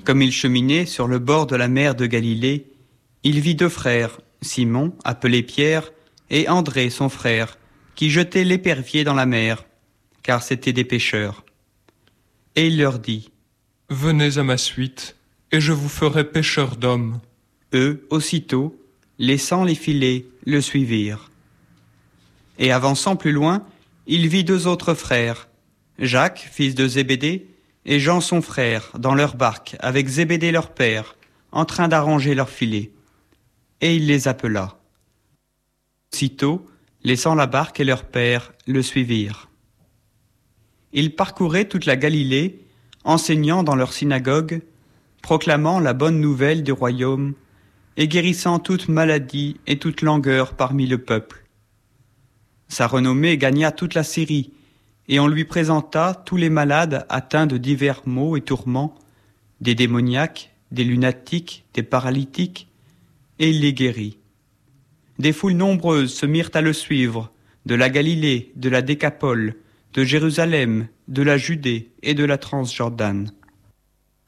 Comme il cheminait sur le bord de la mer de Galilée, il vit 2 frères, Simon, appelé Pierre, et André, son frère, qui jetaient l'épervier dans la mer, car c'étaient des pêcheurs. Et il leur dit : « Venez à ma suite, et je vous ferai pêcheurs d'hommes. » Eux, aussitôt, laissant les filets, le suivirent. Et avançant plus loin, il vit 2 autres frères, Jacques, fils de Zébédée, et Jean son frère, dans leur barque, avec Zébédée leur père, en train d'arranger leurs filets. Et il les appela. Aussitôt, laissant la barque et leur père, le suivirent. Ils parcouraient toute la Galilée, enseignant dans leur synagogue, proclamant la bonne nouvelle du royaume, et guérissant toute maladie et toute langueur parmi le peuple. Sa renommée gagna toute la Syrie, et on lui présenta tous les malades atteints de divers maux et tourments, des démoniaques, des lunatiques, des paralytiques, et il les guérit. Des foules nombreuses se mirent à le suivre, de la Galilée, de la Décapole, de Jérusalem, de la Judée et de la Transjordane.